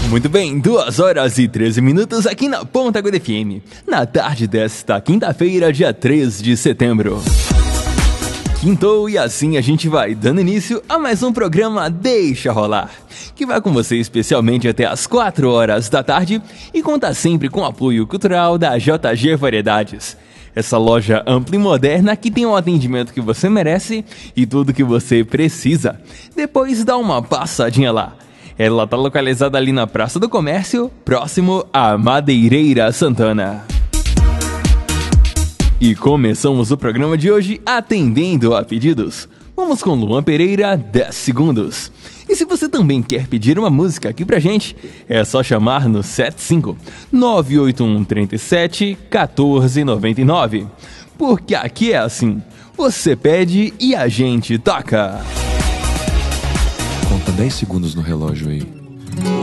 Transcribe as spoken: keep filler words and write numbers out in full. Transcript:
Muito bem, duas horas e treze minutos aqui na Ponta Aguda F M, na tarde desta quinta-feira, dia três de setembro. Quintou e assim a gente vai dando início a mais um programa Deixa Rolar, que vai com você especialmente até as quatro horas da tarde e conta sempre com o apoio cultural da J G Variedades. Essa loja ampla e moderna que tem o atendimento que você merece e tudo que você precisa. Depois dá uma passadinha lá. Ela está localizada ali na Praça do Comércio, próximo à Madeireira Santana. E começamos o programa de hoje atendendo a pedidos. Vamos com Luan Pereira, dez segundos. E se você também quer pedir uma música aqui pra gente, é só chamar no sete cinco nove oito um três sete um quatro nove nove. Porque aqui é assim, você pede e a gente toca. Conta dez segundos no relógio aí.